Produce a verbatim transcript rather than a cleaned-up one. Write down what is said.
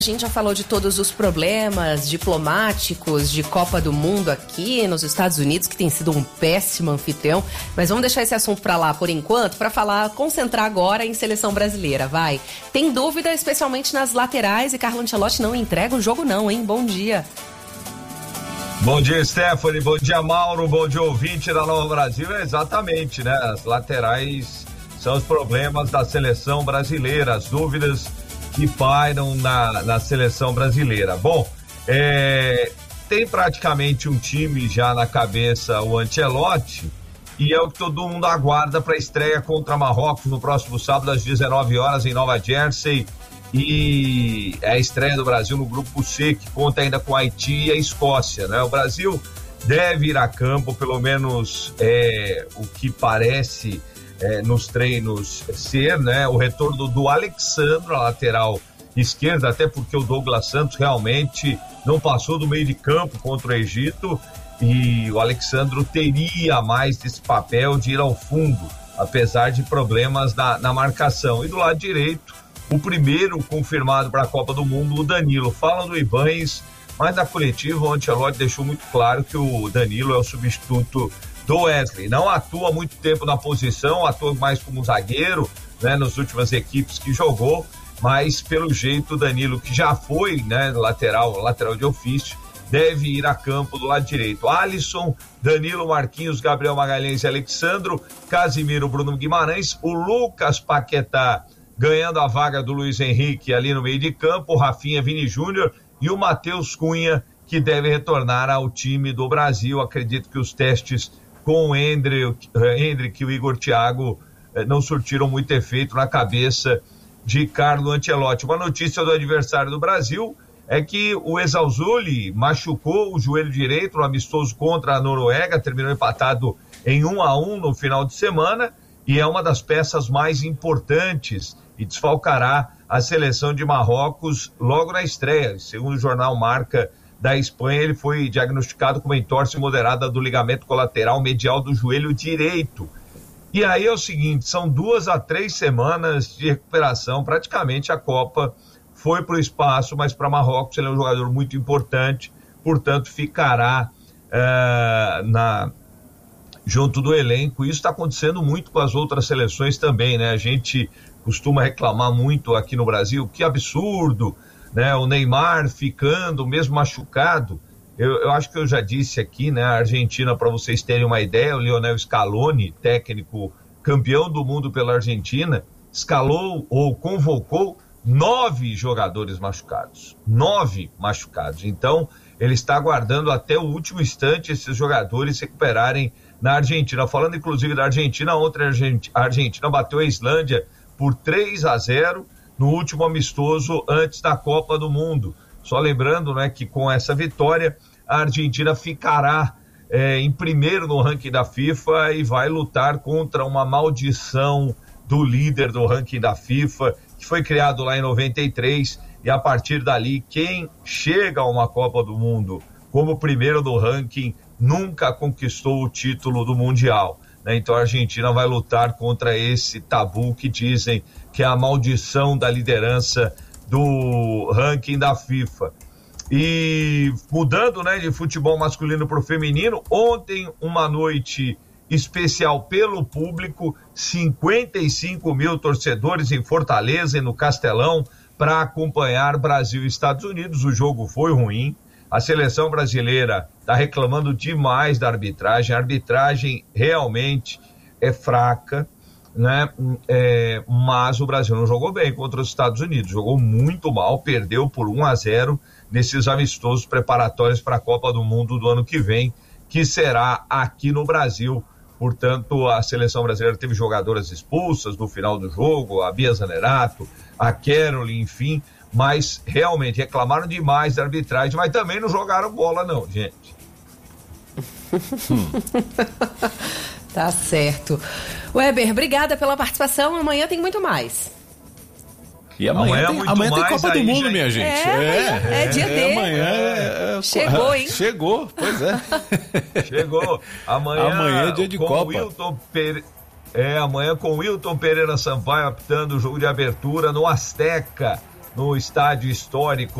A gente já falou de todos os problemas diplomáticos de Copa do Mundo aqui nos Estados Unidos, que tem sido um péssimo anfitrião, mas vamos deixar esse assunto para lá por enquanto, para falar, concentrar agora em seleção brasileira, vai. Tem dúvida, especialmente nas laterais, e Carlo Ancelotti não entrega o jogo não, hein? Bom dia. Bom dia, Stephanie, bom dia, Mauro, bom dia, ouvinte da Nova Brasil. É exatamente, né? As laterais são os problemas da seleção brasileira, as dúvidas que pairam na, na seleção brasileira. Bom, é, tem praticamente um time já na cabeça, o Ancelotti, e é o que todo mundo aguarda para a estreia contra Marrocos no próximo sábado às dezenove horas em Nova Jersey, e é a estreia do Brasil no grupo C, que conta ainda com a Haiti e a Escócia, né? O Brasil deve ir a campo, pelo menos é, o que parece É, nos treinos ser, né, o retorno do Alexandro, a lateral esquerda, até porque o Douglas Santos realmente não passou do meio de campo contra o Egito, e o Alexandro teria mais esse papel de ir ao fundo, apesar de problemas na, na marcação. E do lado direito, o primeiro confirmado para a Copa do Mundo, o Danilo. Falam do Ibañez, mas na coletiva o Ancelotti deixou muito claro que o Danilo é o substituto do Wesley. Não atua muito tempo na posição, atua mais como zagueiro, né, nas últimas equipes que jogou, mas pelo jeito o Danilo, que já foi, né, lateral, lateral de ofício, deve ir a campo do lado direito. Alisson, Danilo, Marquinhos, Gabriel Magalhães e Alexandro, Casimiro, Bruno Guimarães, o Lucas Paquetá ganhando a vaga do Luiz Henrique ali no meio de campo, o Rafinha, Vini Júnior e o Matheus Cunha, que deve retornar ao time do Brasil. Acredito que os testes com o Hendrick, Hendrick e o Igor Thiago eh, não surtiram muito efeito na cabeça de Carlo Ancelotti. Uma notícia do adversário do Brasil é que o Esalzuli machucou o joelho direito no amistoso contra a Noruega, terminou empatado em um a um no final de semana, e é uma das peças mais importantes e desfalcará a seleção de Marrocos logo na estreia. Segundo o jornal Marca da Espanha, ele foi diagnosticado com uma entorse moderada do ligamento colateral medial do joelho direito. E aí é o seguinte, são duas a três semanas de recuperação, praticamente a Copa foi para o espaço, mas para Marrocos ele é um jogador muito importante, portanto ficará uh, na, junto do elenco. Isso está acontecendo muito com as outras seleções também, né? A gente costuma reclamar muito aqui no Brasil, que absurdo, né, o Neymar ficando mesmo machucado. Eu, eu acho que eu já disse aqui, né, a Argentina, para vocês terem uma ideia, o Lionel Scaloni, técnico campeão do mundo pela Argentina, escalou ou convocou nove jogadores machucados, nove machucados. Então ele está aguardando até o último instante esses jogadores se recuperarem na Argentina. Falando inclusive da Argentina, ontem a Argentina bateu a Islândia por três a zero no último amistoso antes da Copa do Mundo. Só lembrando, né, que com essa vitória a Argentina ficará é, em primeiro no ranking da FIFA e vai lutar contra uma maldição do líder do ranking da FIFA, que foi criado lá em noventa e três, e a partir dali quem chega a uma Copa do Mundo como primeiro do ranking nunca conquistou o título do Mundial, né? Então a Argentina vai lutar contra esse tabu que dizem que é a maldição da liderança do ranking da FIFA. E mudando, né, de futebol masculino para o feminino, ontem uma noite especial pelo público, cinquenta e cinco mil torcedores em Fortaleza e no Castelão para acompanhar Brasil e Estados Unidos. O jogo foi ruim, a seleção brasileira está reclamando demais da arbitragem, a arbitragem realmente é fraca, né? É, mas o Brasil não jogou bem contra os Estados Unidos, jogou muito mal, perdeu por um a zero nesses amistosos preparatórios para a Copa do Mundo do ano que vem, que será aqui no Brasil. Portanto, a seleção brasileira teve jogadoras expulsas no final do jogo, a Bia Zanerato, a Caroline, enfim, mas realmente reclamaram demais da arbitragem, mas também não jogaram bola não, gente. hum. Tá certo. Weber, obrigada pela participação. Amanhã tem muito mais. E amanhã, amanhã, tem, amanhã tem Copa do Mundo, já... minha gente. É, é, é dia é, D. Amanhã é, é, chegou, hein? Chegou, pois é. Chegou. Amanhã, amanhã é dia de com Copa. Wilton Pere... É, amanhã com Wilton Pereira Sampaio apitando o jogo de abertura no Azteca. no estádio histórico